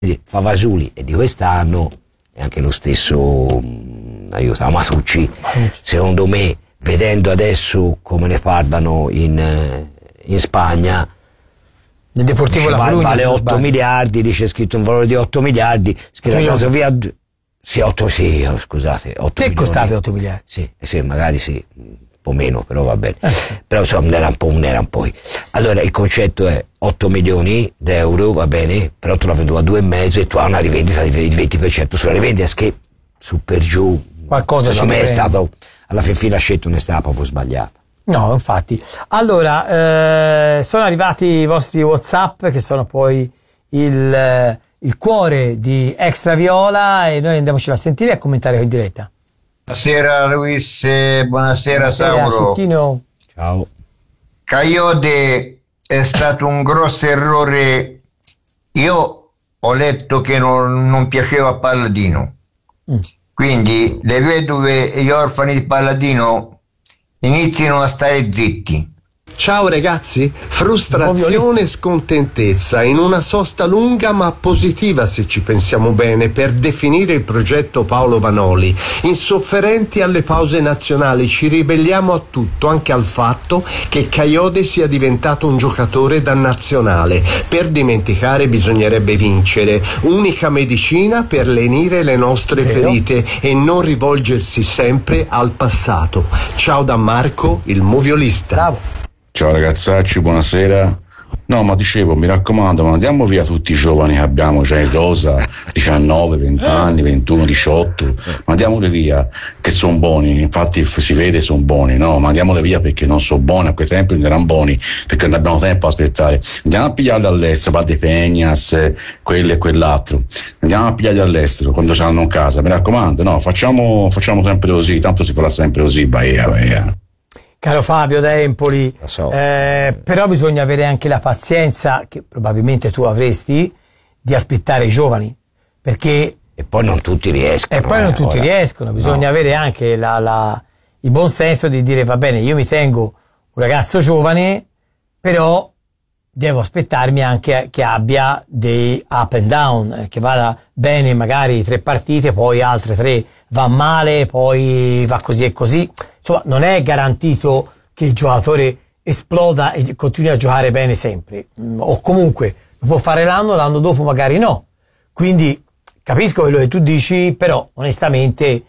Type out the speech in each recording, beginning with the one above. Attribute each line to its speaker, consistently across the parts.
Speaker 1: Favasuli è di quest'anno, e anche lo stesso Masucci, secondo me, vedendo adesso come ne parlano in Spagna,
Speaker 2: nel Deportivo La Coruña
Speaker 1: vale 8 miliardi, dice scritto un valore di 8 miliardi, scritto via. Scusate, 8
Speaker 2: che costavi 8 miliardi?
Speaker 1: Sì, magari sì, un po' meno, però va bene. Però insomma non era un po'. Allora il concetto è 8 milioni d'euro, va bene, però tu la venduto a 2,5 e tu hai una rivendita di 20% sulla rivendita, che su per giù
Speaker 2: qualcosa
Speaker 1: secondo me è stato, alla fine la scelta non è stata proprio sbagliata.
Speaker 2: No, infatti. Allora, sono arrivati i vostri WhatsApp, che sono poi il cuore di Extra Viola, e noi andiamocela a sentire e a commentare in diretta.
Speaker 3: Buonasera Luis, buonasera Sauro.
Speaker 2: Suttino.
Speaker 1: Ciao.
Speaker 3: Kayode è stato un grosso errore. Io ho letto che non piaceva a Palladino, quindi le vedove e gli orfani di Palladino iniziano a stare zitti.
Speaker 4: Ciao ragazzi, frustrazione e scontentezza in una sosta lunga ma positiva, se ci pensiamo bene, per definire il progetto Paolo Vanoli. Insofferenti alle pause nazionali, ci ribelliamo a tutto, anche al fatto che Kayode sia diventato un giocatore da nazionale. Per dimenticare bisognerebbe vincere, unica medicina per lenire le nostre ferite e non rivolgersi sempre al passato. Ciao da Marco, il moviolista.
Speaker 2: Bravo.
Speaker 5: Ciao ragazzacci, buonasera. No, ma dicevo, mi raccomando, ma andiamo via tutti i giovani che abbiamo, cioè in rosa, 19, 20 anni, 21, 18, ma andiamoli via, che sono buoni, infatti si vede sono buoni, no? Ma andiamoli via perché non sono buoni, a quei tempi non erano buoni, perché non abbiamo tempo a aspettare. Andiamo a pigliarli all'estero, Valdepeñas, quello e quell'altro. Andiamo a pigliarli all'estero quando saranno in casa, mi raccomando, no, facciamo sempre così, tanto si farà sempre così, vai.
Speaker 2: Caro Fabio da Empoli, però bisogna avere anche la pazienza, che probabilmente tu avresti, di aspettare i giovani, perché
Speaker 1: e poi non tutti riescono.
Speaker 2: Bisogna avere anche il buon senso di dire: va bene, io mi tengo un ragazzo giovane, però devo aspettarmi anche che abbia dei up and down, che vada bene magari 3 partite, poi altre 3 va male, poi va così e così. Insomma, non è garantito che il giocatore esploda e continui a giocare bene sempre, o comunque può fare l'anno dopo magari no. Quindi capisco quello che tu dici, però onestamente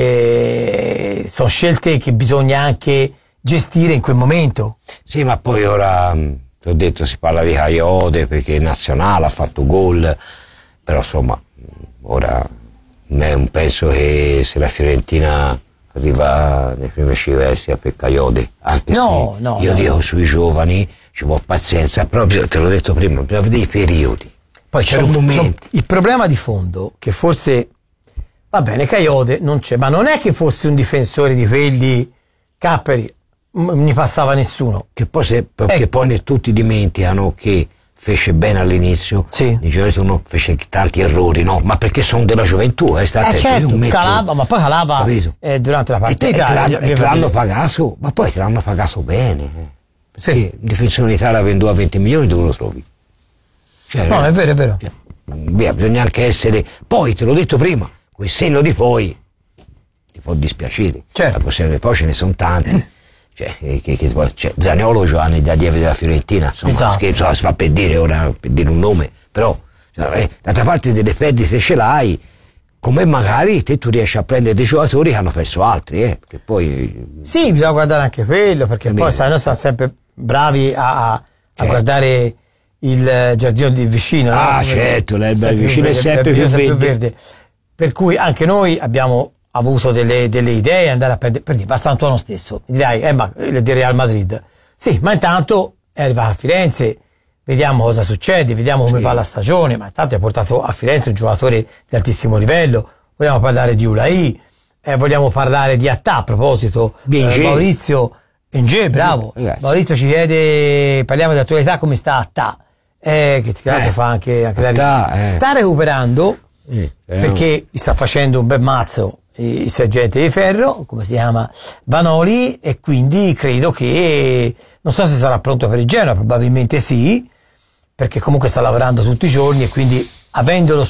Speaker 2: sono scelte che bisogna anche gestire in quel momento.
Speaker 1: Sì, ma poi ora ti ho detto, si parla di Kayode perché è nazionale, ha fatto gol, però insomma ora penso che se la Fiorentina arriva nei primi scivessi per Kayode, anche io dico sui giovani ci vuole pazienza, proprio te l'ho detto prima, bisogna vedere i periodi.
Speaker 2: Poi c'è il problema di fondo, che forse va bene, Kayode non c'è, ma non è che fosse un difensore di quelli Capperi, non ne passava nessuno.
Speaker 1: Che poi perché poi tutti dimenticano che fece bene all'inizio, di solito non fece tanti errori, no? Ma perché sono della gioventù,
Speaker 2: calava, ma poi calava durante la partita
Speaker 1: e te l'hanno pagato, ma poi te l'hanno pagato bene, perché il difensore in Italia venduto a 20 milioni dove lo trovi? Cioè,
Speaker 2: no,
Speaker 1: ragazzi,
Speaker 2: è vero.
Speaker 1: Bisogna anche essere, poi te l'ho detto prima, quel senno di poi ti può dispiacere, la possibilità poi ce ne sono tanti. Zaniolo gioca negli allievi della Fiorentina, insomma, si fa per dire un nome, però d'altra parte delle perdite ce l'hai, come magari tu riesci a prendere dei giocatori che hanno perso altri, che poi
Speaker 2: sì, bisogna guardare anche quello, perché poi sai, noi siamo sempre bravi a guardare il giardino di vicino,
Speaker 1: certo, l'erba vicino è sempre più verde,
Speaker 2: per cui anche noi abbiamo avuto delle idee, andare a prendere, per dire, basta Antuono stesso, mi dirai, ma di Real Madrid, sì, ma intanto è arrivato a Firenze, vediamo cosa succede, vediamo come va la stagione, ma intanto ha portato a Firenze un giocatore di altissimo livello. Vogliamo parlare di Ulai, vogliamo parlare di Attà, a proposito, Maurizio Enge, bravo, Maurizio ci chiede, parliamo di attualità, come sta Attà, che tra l'altro fa anche la sta recuperando, perché gli sta facendo un bel mazzo il sergente di ferro, come si chiama, Vanoli, e quindi credo che, non so se sarà pronto per il Genoa, probabilmente sì, perché comunque sta lavorando tutti i giorni e quindi avendolo